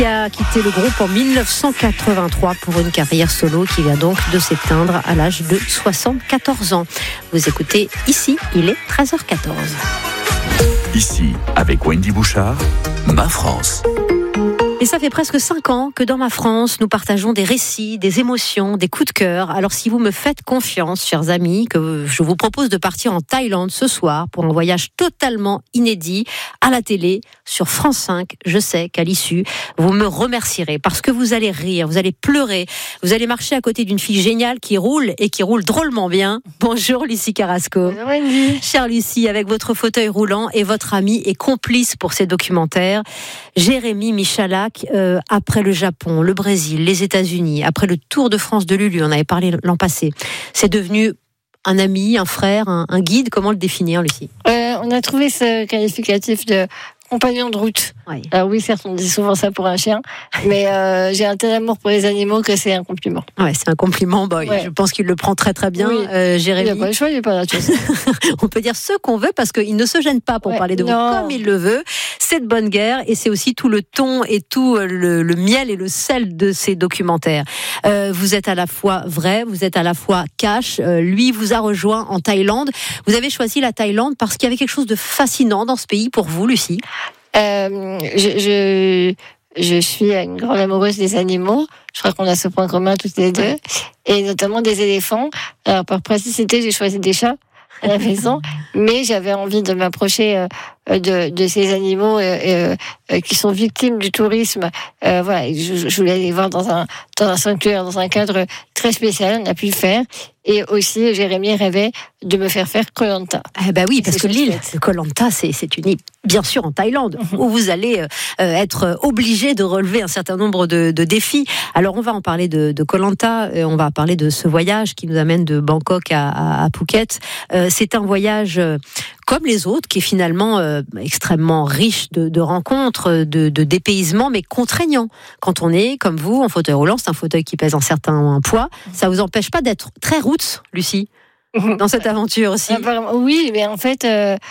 Il a quitté le groupe en 1983 pour une carrière solo qui vient donc de s'éteindre à l'âge de 74 ans. Vous écoutez Ici, il est 13h14. Ici, avec Wendy Bouchard, Ma France. Et ça fait presque 5 ans que dans Ma France, nous partageons des récits, des émotions, des coups de cœur. Alors si vous me faites confiance, chers amis, que je vous propose de partir en Thaïlande ce soir pour un voyage totalement inédit à la télé sur France 5, je sais qu'à l'issue, vous me remercierez parce que vous allez rire, vous allez pleurer, vous allez marcher à côté d'une fille géniale qui roule et qui roule drôlement bien. Bonjour Lucie Carrasco. Bonjour Wendy. Chère Lucie, avec votre fauteuil roulant et votre ami et complice pour ces documentaires, Jérémy Michalak, après le Japon, le Brésil, les États-Unis, après le Tour de France de Lulu, on avait parlé l'an passé, c'est devenu un ami, un frère, un guide. Comment le définir, Lucie ? On a trouvé ce qualificatif de compagnon de route. Oui. Alors oui, certes, on dit souvent ça pour un chien, mais j'ai un tel amour pour les animaux que c'est un compliment. Ouais, c'est un compliment. Bah, Ouais. Je pense qu'il le prend très très bien, Oui. Jérémy. Il n'a pas le choix, il n'est pas là. Tu sais. On peut dire ce qu'on veut parce qu'il ne se gêne pas pour Ouais. parler de vous Non. comme il le veut. C'est de bonne guerre et c'est aussi tout le ton et tout le miel et le sel de ces documentaires. Vous êtes à la fois vrai, vous êtes à la fois cash. Lui vous a rejoint en Thaïlande. Vous avez choisi la Thaïlande parce qu'il y avait quelque chose de fascinant dans ce pays pour vous, Lucie. Je suis une grande amoureuse des animaux. Je crois qu'on a ce point commun toutes les deux, et notamment des éléphants. Alors par praticité, j'ai choisi des chats à la maison, mais j'avais envie de m'approcher de ces animaux qui sont victimes du tourisme. Voilà, je voulais les voir dans un sanctuaire, dans un cadre très spécial. On a pu le faire. Et aussi, Jérémy rêvait de me faire Koh Lanta. Eh ben oui, parce que C'est l'île chouette. de Koh Lanta, c'est une île, bien sûr, en Thaïlande, où vous allez être obligé de relever un certain nombre de défis. Alors, on va en parler de Koh Lanta, on va parler de ce voyage qui nous amène de Bangkok à Phuket. C'est un voyage comme les autres, qui est finalement extrêmement riche de rencontres, de dépaysement, mais contraignant. Quand on est, comme vous, en fauteuil roulant, c'est un fauteuil qui pèse un certain poids, ça vous empêche pas d'être très roots, Lucie, dans cette aventure aussi. Oui, mais en fait,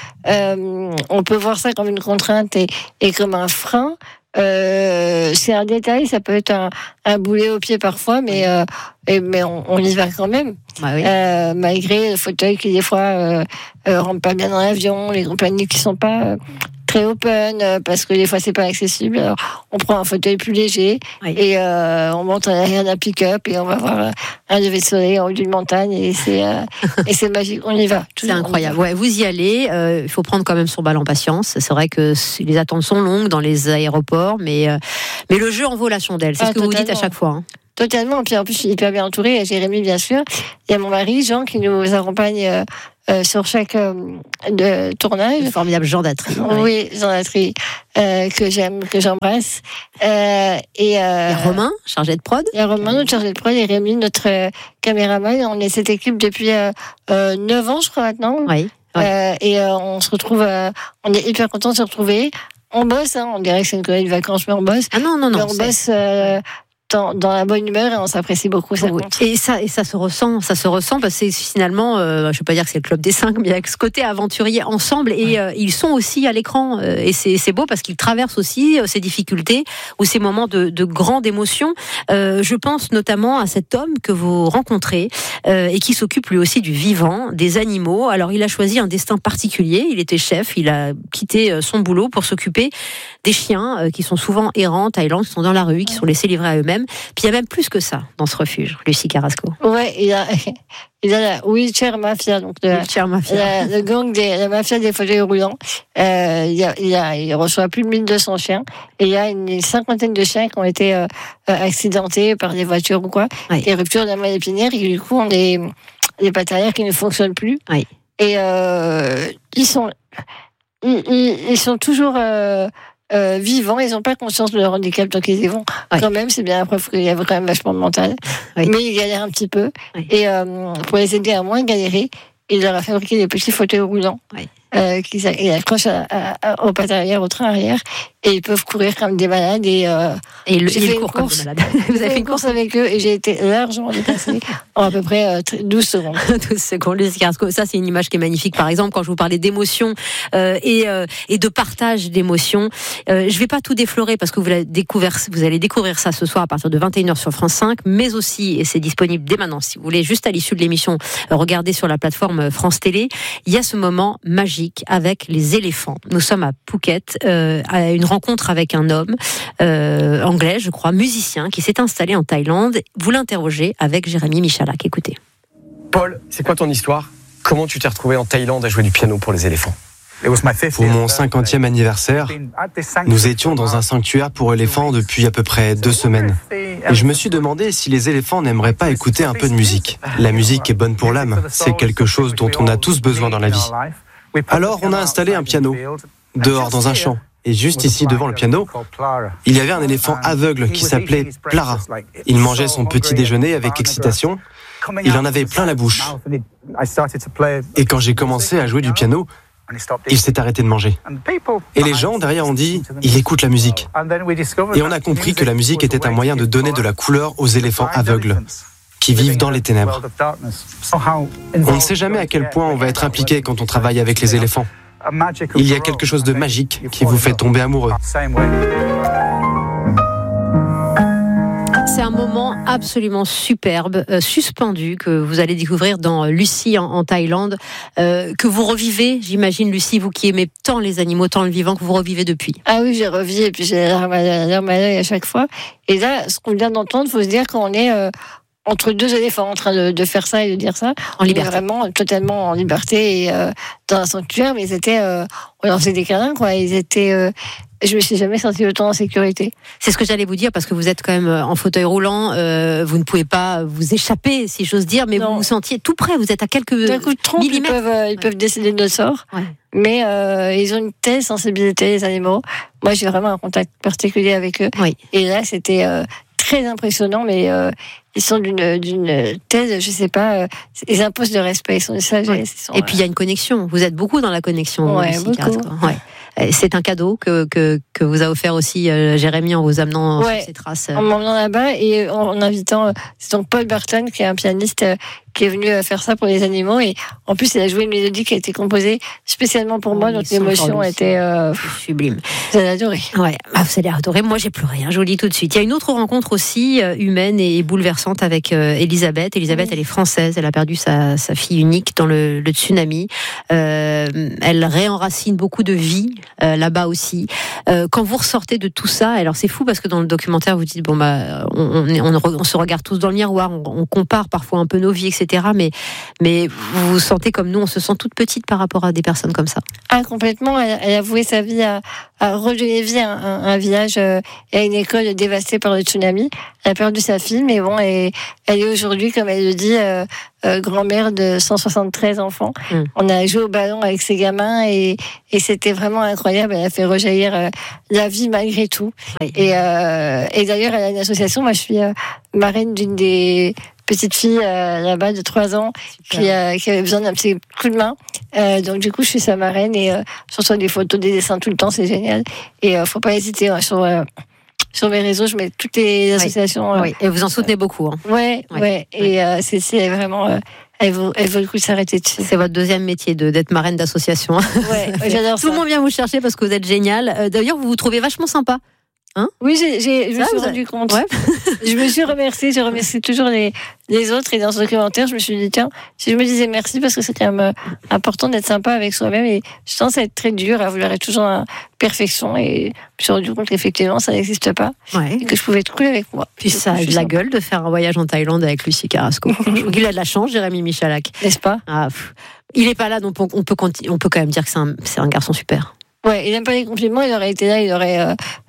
on peut voir ça comme une contrainte et comme un frein. C'est un détail, ça peut être un boulet au pied parfois, mais on y va quand même. Bah oui. Malgré le fauteuil qui des fois rentre pas bien dans l'avion, les compagnies qui sont pas très open, parce que des fois c'est pas accessible. Alors on prend un fauteuil plus léger, Oui. et on monte à l'arrière d'un pick-up et on va voir un lever de soleil en haut d'une montagne, et c'est magique. On y va. C'est incroyable. Ouais, vous y allez. Il faut prendre quand même son bal en patience. C'est vrai que les attentes sont longues dans les aéroports, mais le jeu en vaut la chandelle. C'est ce que vous dites à chaque fois. Hein. Totalement. Puis en plus, je suis hyper bien entourée. Il y a Jérémy, bien sûr. Il y a mon mari, Jean, qui nous accompagne sur chaque tournage. Le formidable Jean Datry. Oui, Jean Datry, que j'aime, que j'embrasse. Il y a Romain, chargé de prod. Il y a Romain, notre chargé de prod, et Rémi, notre caméraman. On est cette équipe depuis 9 ans, je crois, maintenant. Oui. On se retrouve, on est hyper contents de se retrouver. On bosse, on dirait que c'est une colonie de vacances, mais on bosse. Ah non. Mais on bosse dans la bonne humeur, et on s'apprécie beaucoup, ça compte. Et ça se ressent, parce que c'est finalement, je vais pas dire que c'est le club des 5, mais avec ce côté aventurier ensemble, et ils sont aussi à l'écran, et c'est beau parce qu'ils traversent aussi ces difficultés ou ces moments de grande émotion. Je pense notamment à cet homme que vous rencontrez et qui s'occupe lui aussi du vivant, des animaux. Alors il a choisi un destin particulier, il était chef, il a quitté son boulot pour s'occuper des chiens qui sont souvent errants en Thaïlande, qui sont dans la rue, qui sont laissés livrer à eux-mêmes. Puis il y a même plus que ça dans ce refuge, Lucie Carrasco. Ouais, il a la Wheelchair Mafia, donc le gang la mafia des fauteuils roulants. Il reçoit plus de 1200 chiens, et il y a une cinquantaine de chiens qui ont été accidentés par des voitures ou quoi, Oui. et rupture de la moelle épinière, et du coup on a des pattes arrière qui ne fonctionnent plus. Oui. Et ils sont toujours vivants, ils n'ont pas conscience de leur handicap tant qu'ils y vont. Oui. Quand même, c'est bien la preuve qu'il y a quand même vachement de mental. Oui. Mais ils galèrent un petit peu. Oui. Et pour les aider à moins galérer, il leur a fabriqué des petits fauteuils roulants. Oui. ils accrochent au patin arrière, au train arrière, et ils peuvent courir comme des malades. Et ils courent comme des malades. Vous avez fait une course avec eux, et j'ai été largement dépassée en à peu près 12 secondes. 12 secondes, Lucie Carrasco. Ça, c'est une image qui est magnifique. Par exemple, quand je vous parlais d'émotion et de partage d'émotions, je vais pas tout déflorer parce que vous allez découvrir ça ce soir à partir de 21h sur France 5, mais aussi, et c'est disponible dès maintenant, si vous voulez, juste à l'issue de l'émission, regardez sur la plateforme France Télé, il y a ce moment magique avec les éléphants. Nous sommes à Phuket, à une rencontre avec un homme anglais, je crois, musicien, qui s'est installé en Thaïlande. Vous l'interrogez avec Jérémy Michalak. Écoutez. Paul, c'est quoi ton histoire ? Comment tu t'es retrouvé en Thaïlande à jouer du piano pour les éléphants ? Pour mon 50e anniversaire, nous étions dans un sanctuaire pour éléphants depuis à peu près 2 semaines. Et je me suis demandé si les éléphants n'aimeraient pas écouter un peu de musique. La musique est bonne pour l'âme, c'est quelque chose dont on a tous besoin dans la vie. Alors on a installé un piano, dehors dans un champ. Et juste ici, devant le piano, il y avait un éléphant aveugle qui s'appelait Plara. Il mangeait son petit déjeuner avec excitation. Il en avait plein la bouche. Et quand j'ai commencé à jouer du piano, il s'est arrêté de manger. Et les gens derrière ont dit, il écoute la musique. Et on a compris que la musique était un moyen de donner de la couleur aux éléphants aveugles qui vivent dans les ténèbres. On ne sait jamais à quel point on va être impliqué quand on travaille avec les éléphants. Il y a quelque chose de magique qui vous fait tomber amoureux. C'est un moment absolument superbe, suspendu, que vous allez découvrir dans Lucie en Thaïlande, que vous revivez, j'imagine, Lucie, vous qui aimez tant les animaux, tant le vivant, que vous revivez depuis. Ah oui, j'ai revu et puis j'ai larme à l'œil à chaque fois. Et là, ce qu'on vient d'entendre, il faut se dire qu'on est entre 2 éléphants en train de faire ça et de dire ça. En liberté. On est vraiment totalement en liberté et dans un sanctuaire, mais on leur faisait des câlins, quoi. Je me suis jamais sentie autant en sécurité. C'est ce que j'allais vous dire, parce que vous êtes quand même en fauteuil roulant, vous ne pouvez pas vous échapper, si j'ose dire, mais non. Vous vous sentiez tout près, vous êtes à quelques coup de trompe, millimètres. Ils peuvent décider de notre sort, ouais. Mais ils ont une telle sensibilité, les animaux. Moi, j'ai vraiment un contact particulier avec eux. Oui. Et là, c'était très impressionnant, mais ils sont d'une telle, je sais pas, ils imposent le respect, ils sont de sagesse. Ouais. Et puis il y a une connexion. Vous êtes beaucoup dans la connexion. Ouais, beaucoup. Ouais. C'est un cadeau que vous a offert aussi Jérémy en vous amenant sur ces traces. En m'emmenant là-bas et en invitant, c'est donc Paul Burton qui est un pianiste qui est venu faire ça pour les animaux, et en plus il a joué une mélodie qui a été composée spécialement pour moi, donc l'émotion était sublime. Vous allez adorer. Ouais, vous allez adorer. Moi j'ai pleuré, je vous le dis tout de suite. Il y a une autre rencontre aussi humaine et bouleversante avec Elisabeth. Elisabeth, elle est française, elle a perdu sa fille unique dans le tsunami. Elle réenracine beaucoup de vie là-bas aussi. Quand vous ressortez de tout ça, alors c'est fou parce que dans le documentaire vous dites on se regarde tous dans le miroir, on compare parfois un peu nos vies, etc. Mais vous vous sentez comme nous, on se sent toute petite par rapport à des personnes comme ça. Ah, complètement. Elle a voué sa vie à redonner vie à un village et à une école dévastée par le tsunami. Elle a perdu sa fille, mais bon, elle est aujourd'hui, comme elle le dit, grand-mère de 173 enfants. On a joué au ballon avec ses gamins et c'était vraiment incroyable. Elle a fait rejaillir la vie malgré tout. Oui. Et d'ailleurs, elle a une association. Moi, je suis marraine d'une des petites filles là-bas de 3 ans qui avait besoin d'un petit coup de main. Donc du coup, je suis sa marraine et je reçois des photos, des dessins tout le temps, c'est génial. Et faut pas hésiter sur mes réseaux, je mets toutes les associations. Oui. Et vous en soutenez beaucoup. Hein. Ouais. Et c'est vraiment. Elle vaut le coup de s'arrêter dessus. C'est votre deuxième métier d'être marraine d'association. Ouais, j'adore ça. Tout le monde vient vous chercher parce que vous êtes génial. D'ailleurs, vous vous trouvez vachement sympa. Hein? Oui, je me suis rendu compte. Ouais. Je me suis remerciée. Je remercie toujours les autres. Et dans ce documentaire, je me suis dit, tiens, si je me disais merci, parce que c'est quand même important d'être sympa avec soi-même. Et je pense être très dur à vouloir être toujours en perfection. Et je me suis rendu compte qu'effectivement, ça n'existe pas. Ouais. Et que je pouvais être cool avec moi. Puis ça a de la gueule de faire un voyage en Thaïlande avec Lucie Carrasco. Il a de la chance, Jérémy Michalak. N'est-ce pas? Il n'est pas là, donc on peut quand même dire que c'est un garçon super. Ouais, il n'aime pas les compliments, il aurait été là, il aurait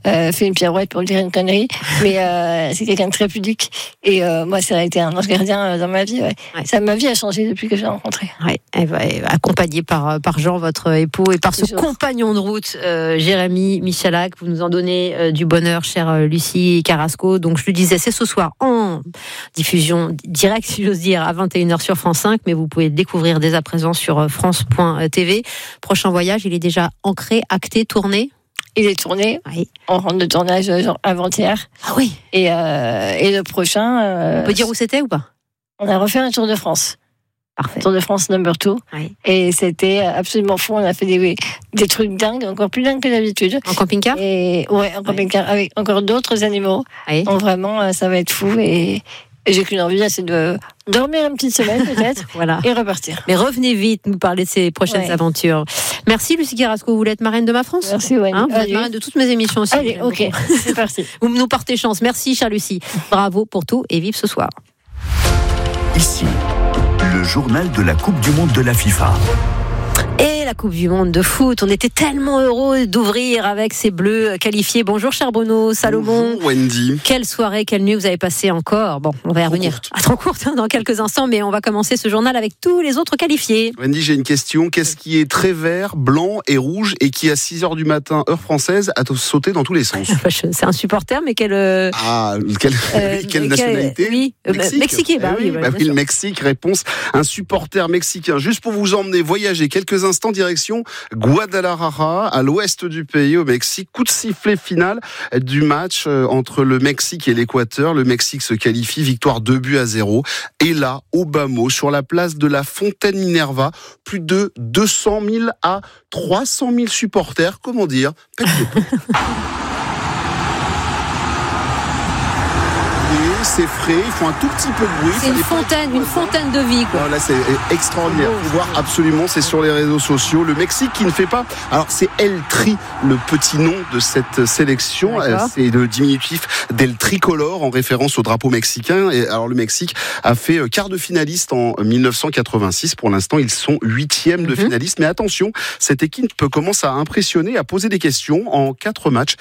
fait une pirouette pour dire une connerie, mais c'est quelqu'un de très pudique. Et moi, ça a été un ange gardien dans ma vie. Ouais. Ma vie a changé depuis que je l'ai rencontré. Ouais, elle va accompagnée par Jean, votre époux, et par ce compagnon de route, Jérémy Michalak. Vous nous en donnez du bonheur, chère Lucie Carrasco. Donc je le disais, c'est ce soir en diffusion directe, si j'ose dire, à 21h sur France 5, mais vous pouvez le découvrir dès à présent sur France.tv. Prochain voyage, il est déjà ancré, acté, tourné? Il est tourné. Oui. On rentre de tournage avant-hier. Ah oui. Et le prochain. On peut dire où c'était ou pas? On a refait un Tour de France. Parfait. Tour de France number 2. Oui. Et c'était absolument fou. On a fait des trucs dingues, encore plus dingues que d'habitude. En camping-car? En camping-car, avec encore d'autres animaux. Oui. Donc vraiment, ça va être fou. Et j'ai qu'une envie, c'est de dormir une petite semaine peut-être, voilà, et repartir. Mais revenez vite nous parler de ces prochaines aventures. Merci Lucie Carrasco, vous voulez être marraine de Ma France? Merci, ouais. Vous êtes marraine de toutes mes émissions aussi. Allez, ok, c'est parti. Vous nous portez chance. Merci chère Lucie. Bravo pour tout et vive ce soir. Ici, le journal de la Coupe du Monde de la FIFA. Et la Coupe du Monde de foot, on était tellement heureux d'ouvrir avec ces Bleus qualifiés. Bonjour cher Bruno Salomon. Bonjour Wendy. Quelle soirée, quelle nuit vous avez passé encore. Bon, on va y revenir. Trop courte dans quelques instants, mais on va commencer ce journal avec tous les autres qualifiés. Wendy, j'ai une question. Qu'est-ce qui est très vert, blanc et rouge et qui à 6h du matin, heure française, a sauté dans tous les sens? C'est un supporter, mais quelle nationalité? Oui, Mexique. Le Mexique, réponse, un supporter mexicain. Juste pour vous emmener voyager quelques instants, direction Guadalajara, à l'ouest du pays, au Mexique. Coup de sifflet final du match entre le Mexique et l'Équateur. Le Mexique se qualifie, victoire 2-0. Et là, au bas mot, sur la place de la Fontaine Minerva, plus de 200 000 à 300 000 supporters. Comment dire? C'est frais, ils font un tout petit peu de bruit. C'est une fontaine de vie, quoi. Là, c'est extraordinaire. Faut voir absolument, c'est sur les réseaux sociaux. Le Mexique qui ne fait pas. Alors, c'est El Tri, le petit nom de cette sélection. C'est le diminutif d'El Tricolore, en référence au drapeau mexicain. Et alors, le Mexique a fait quart de finaliste en 1986. Pour l'instant, ils sont 8e de finaliste. Mais attention, cette équipe commence à impressionner, à poser des questions. En 4 matchs,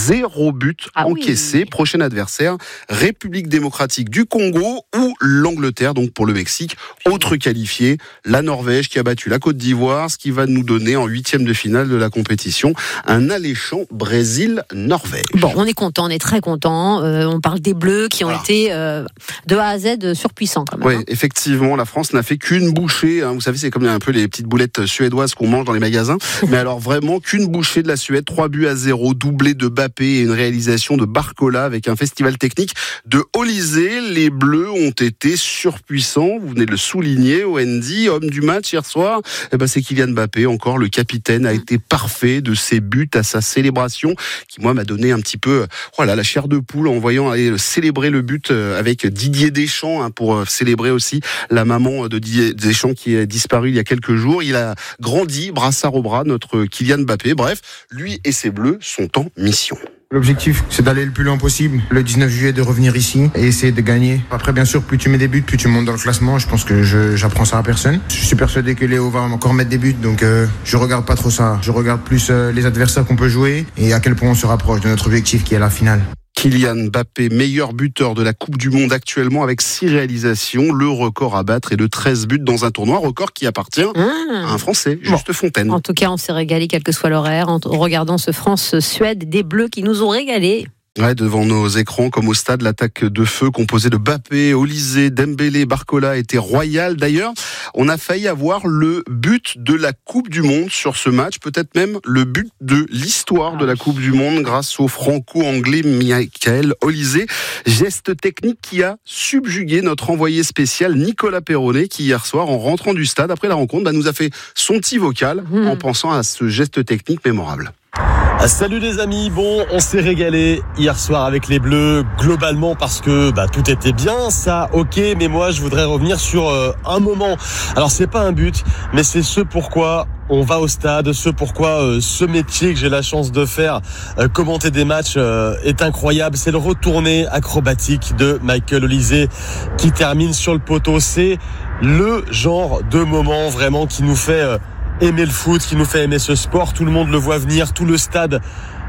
0 but encaissé. Oui. Prochain adversaire, République démocratique du Congo ou l'Angleterre, donc pour le Mexique. Autre qualifié, la Norvège qui a battu la Côte d'Ivoire, ce qui va nous donner en 8e de finale de la compétition un alléchant Brésil-Norvège. Bon, on est content, on est très content. On parle des Bleus qui ont été de A à Z surpuissants quand même. Oui, effectivement, la France n'a fait qu'une bouchée. Vous savez, c'est comme un peu les petites boulettes suédoises qu'on mange dans les magasins. Mais alors vraiment qu'une bouchée de la Suède, 3-0, doublé de Mbappé et une réalisation de Barcola avec un festival technique de Olysée. Les Bleus ont été surpuissants, vous venez de le souligner, Wendy, homme du match hier soir, c'est Kylian Mbappé, encore le capitaine, a été parfait de ses buts à sa célébration, qui moi m'a donné un petit peu la chair de poule en voyant aller célébrer le but avec Didier Deschamps, pour célébrer aussi la maman de Didier Deschamps qui est disparue il y a quelques jours. Il a grandi, brassard au bras, notre Kylian Mbappé. Bref, lui et ses Bleus sont en mission. L'objectif, c'est d'aller le plus loin possible. Le 19 juillet, de revenir ici et essayer de gagner. Après, bien sûr, plus tu mets des buts, plus tu montes dans le classement. Je pense que j'apprends ça à personne. Je suis persuadé que Léo va encore mettre des buts, donc je regarde pas trop ça. Je regarde plus les adversaires qu'on peut jouer et à quel point on se rapproche de notre objectif qui est la finale. Kylian Mbappé, meilleur buteur de la Coupe du Monde actuellement avec 6 réalisations. Le record à battre est de 13 buts dans un tournoi, record qui appartient à un Français, Juste Fontaine. En tout cas, on s'est régalé quel que soit l'horaire en regardant ce France-Suède, des Bleus qui nous ont régalé. Ouais, devant nos écrans, comme au stade, l'attaque de feu composée de Mbappé, Olysée, Dembélé, Barcola était royale. D'ailleurs, on a failli avoir le but de la Coupe du Monde sur ce match, peut-être même le but de l'histoire de la Coupe du Monde grâce au franco-anglais Michael Olysée. Geste technique qui a subjugué notre envoyé spécial Nicolas Perronnet qui hier soir, en rentrant du stade après la rencontre, nous a fait son petit vocal en pensant à ce geste technique mémorable. Salut les amis, on s'est régalé hier soir avec les Bleus, globalement parce que tout était bien, ça ok, mais moi je voudrais revenir sur un moment. Alors c'est pas un but, mais c'est ce pourquoi on va au stade, ce pourquoi ce métier que j'ai la chance de faire, commenter des matchs, est incroyable. C'est le retourné acrobatique de Michael Olysée qui termine sur le poteau. C'est le genre de moment vraiment qui nous fait aimer le foot, qui nous fait aimer ce sport. Tout le monde le voit venir, tout le stade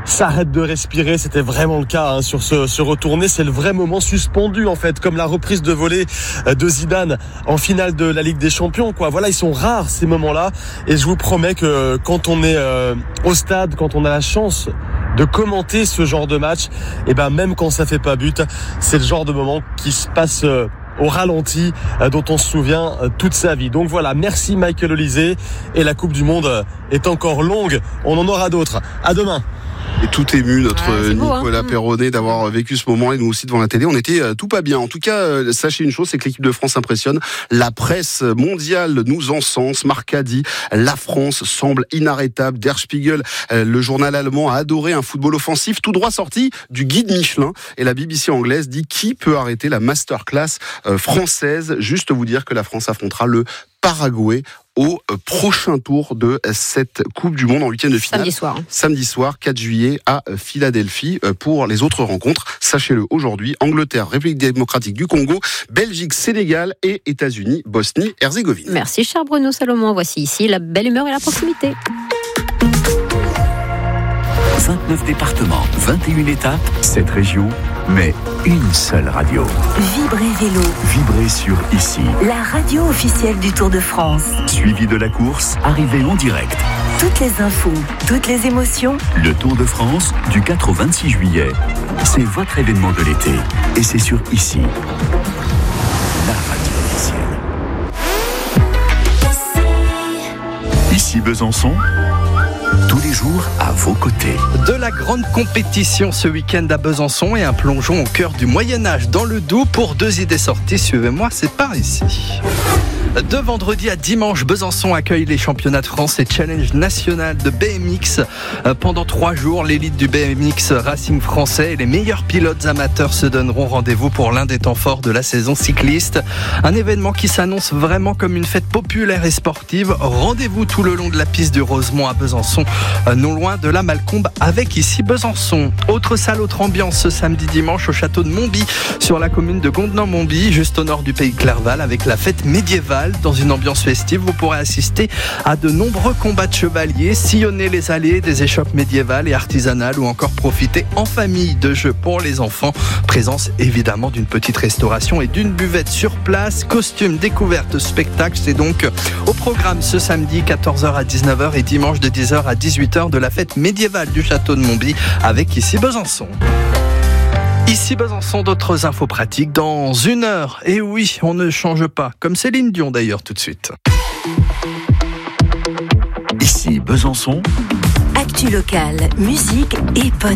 s'arrêtent de respirer. C'était vraiment le cas sur ce retourné. C'est le vrai moment suspendu en fait, comme la reprise de volée de Zidane en finale de la Ligue des Champions. Voilà, ils sont rares ces moments-là. Et je vous promets que quand on est au stade, quand on a la chance de commenter ce genre de match, et même quand ça fait pas but, c'est le genre de moment qui se passe au ralenti, dont on se souvient toute sa vie. Donc voilà, merci Michael Olise, et la Coupe du Monde est encore longue, on en aura d'autres. À demain. Et tout ému, notre Nicolas beau, Perronnet, d'avoir vécu ce moment, et nous aussi devant la télé. On était tout pas bien. En tout cas, sachez une chose, c'est que l'équipe de France impressionne. La presse mondiale nous encense. Marca dit, la France semble inarrêtable. Der Spiegel, le journal allemand, a adoré un football offensif tout droit sorti du guide Michelin. Et la BBC anglaise dit, qui peut arrêter la masterclass française? Juste vous dire que la France affrontera le Paraguay au prochain tour de cette Coupe du Monde en huitième de finale. Samedi soir, 4 juillet à Philadelphie pour les autres rencontres. Sachez-le aujourd'hui, Angleterre, République démocratique du Congo, Belgique, Sénégal et États-Unis, Bosnie-Herzégovine. Merci cher Bruno Salomon. Voici ici la belle humeur et la proximité. 29 départements, 21 étapes, 7 régions, mais une seule radio. Vibrez Vélo. Vibrez sur Ici. La radio officielle du Tour de France. Suivi de la course, arrivée en direct. Toutes les infos, toutes les émotions. Le Tour de France, du 4 au 26 juillet. C'est votre événement de l'été. Et c'est sur Ici. La radio officielle. Ici Besançon. Tous les jours à vos côtés. De la grande compétition ce week-end à Besançon et un plongeon au cœur du Moyen-Âge dans le Doubs pour 2 idées sorties. Suivez-moi, c'est par ici. De vendredi à dimanche, Besançon accueille les championnats de France et challenge national de BMX. Pendant 3 jours, l'élite du BMX Racing français et les meilleurs pilotes amateurs se donneront rendez-vous pour l'un des temps forts de la saison cycliste. Un événement qui s'annonce vraiment comme une fête populaire et sportive. Rendez-vous tout le long de la piste du Rosemont à Besançon, non loin de la Malcombe, avec Ici Besançon. Autre salle, autre ambiance ce samedi-dimanche au château de Montby, sur la commune de Gondenant-Montby, juste au nord du pays de Clerval, avec la fête médiévale. Dans une ambiance festive, vous pourrez assister à de nombreux combats de chevaliers, sillonner les allées des échoppes médiévales et artisanales, ou encore profiter en famille de jeux pour les enfants. Présence évidemment d'une petite restauration et d'une buvette sur place. Costumes, découvertes, spectacles, c'est donc au programme ce samedi 14h à 19h et dimanche de 10h à 18h de la fête médiévale du château de Montby avec Ici Besançon. Ici Besançon, d'autres infos pratiques dans 1 heure. Et oui, on ne change pas, comme Céline Dion d'ailleurs tout de suite. Ici Besançon. Actu locale, musique et bonne